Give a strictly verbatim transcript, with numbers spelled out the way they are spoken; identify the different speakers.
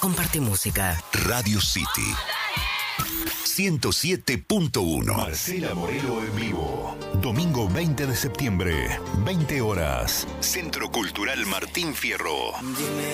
Speaker 1: comparte música.
Speaker 2: Radio City ciento siete punto uno.
Speaker 3: Marcela Morelo en vivo. Domingo veinte de septiembre, veinte horas.
Speaker 2: Centro Cultural Martín Fierro.
Speaker 4: Dime